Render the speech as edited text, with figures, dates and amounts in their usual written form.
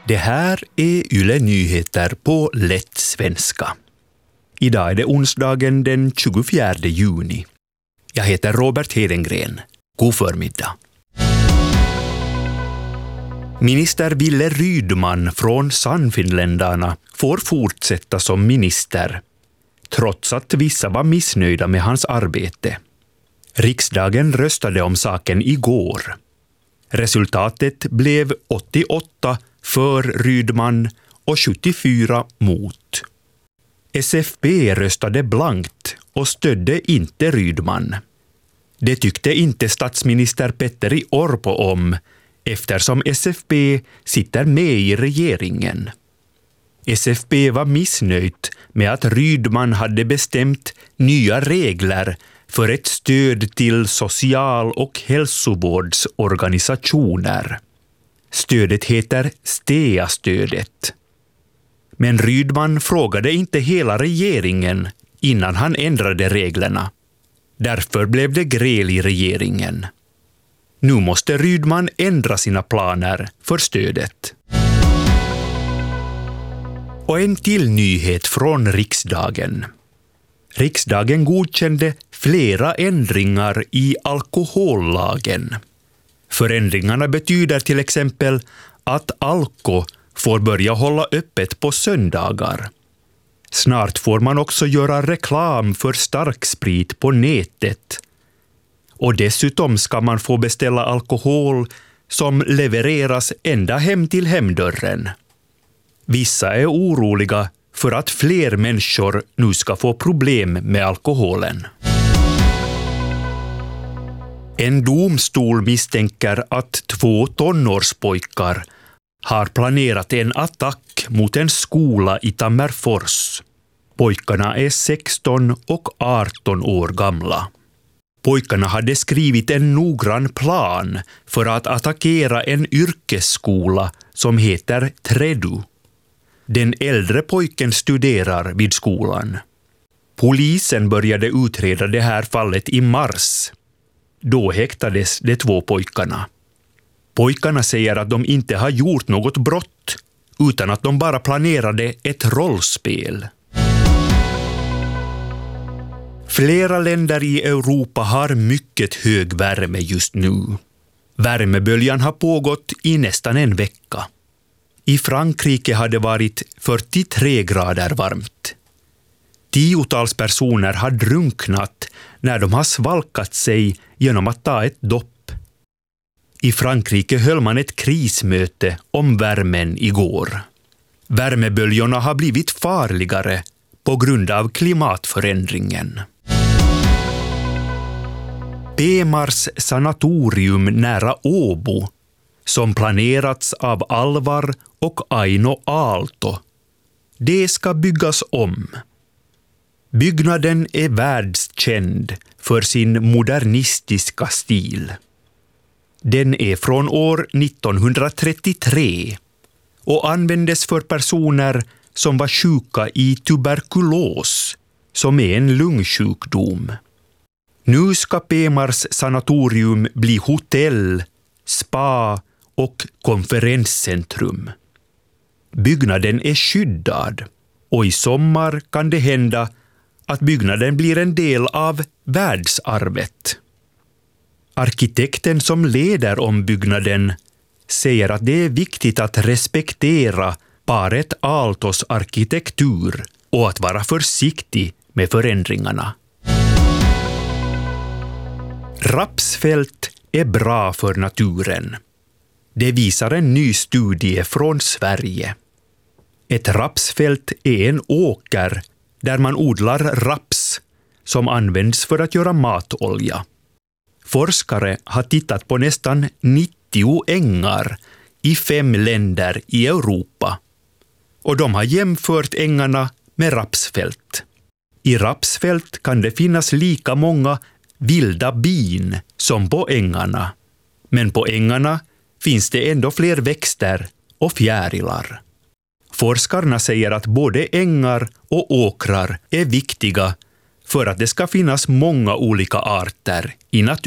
Det här är Yle Nyheter på lätt svenska. Idag är det onsdagen den 24 juni. Jag heter Robert Hedengren. God förmiddag. Minister Wille Rydman från Sannfinländarna får fortsätta som minister, trots att vissa var missnöjda med hans arbete. Riksdagen röstade om saken igår. Resultatet blev 88 för Rydman och 74 mot. SFP röstade blankt och stödde inte Rydman. Det tyckte inte statsminister Petteri Orpo om, eftersom SFP sitter med i regeringen. SFP var missnöjt med att Rydman hade bestämt nya regler för ett stöd till social- och hälsovårdsorganisationer. Stödet heter STEA-stödet. Men Rydman frågade inte hela regeringen innan han ändrade reglerna. Därför blev det gräl i regeringen. Nu måste Rydman ändra sina planer för stödet. Och en till nyhet från riksdagen. Riksdagen godkände flera ändringar i alkohollagen. Förändringarna betyder till exempel att Alko får börja hålla öppet på söndagar. Snart får man också göra reklam för starksprit på nätet. Och dessutom ska man få beställa alkohol som levereras ända hem till hemdörren. Vissa är oroliga för att fler människor nu ska få problem med alkoholen. En domstol misstänker att 2 tonårspojkar har planerat en attack mot en skola i Tammerfors. Pojkarna är 16 och 18 år gamla. Pojkarna hade skrivit en noggrann plan för att attackera en yrkesskola som heter Tredu. Den äldre pojken studerar vid skolan. Polisen började utreda det här fallet i mars. Då häktades de 2 pojkarna. Pojkarna säger att de inte har gjort något brott, utan att de bara planerade ett rollspel. Flera länder i Europa har mycket hög värme just nu. Värmeböljan har pågått i nästan en vecka. I Frankrike har det varit 43 grader varmt. 10-tals personer har drunknat när de har svalkat sig genom att ta ett dopp. I Frankrike höll man ett krismöte om värmen igår. Värmeböljorna har blivit farligare på grund av klimatförändringen. P-Mars sanatorium nära Åbo, som planerats av Alvar och Aino Aalto, det ska byggas om. Byggnaden är världskänd för sin modernistiska stil. Den är från år 1933 och användes för personer som var sjuka i tuberkulos, som är en lungsjukdom. Nu ska P-Mars sanatorium bli hotell, spa och konferenscentrum. Byggnaden är skyddad och i sommar kan det hända att byggnaden blir en del av världsarvet. Arkitekten som leder ombyggnaden säger att det är viktigt att respektera paret Aaltos arkitektur och att vara försiktig med förändringarna. Rapsfält är bra för naturen. Det visar en ny studie från Sverige. Ett rapsfält är en åker där man odlar raps som används för att göra matolja. Forskare har tittat på nästan 90 ängar i 5 länder i Europa. Och de har jämfört ängarna med rapsfält. I rapsfält kan det finnas lika många vilda bin som på ängarna. Men på ängarna finns det ändå fler växter och fjärilar. Forskarna säger att både ängar och åkrar är viktiga för att det ska finnas många olika arter i naturen.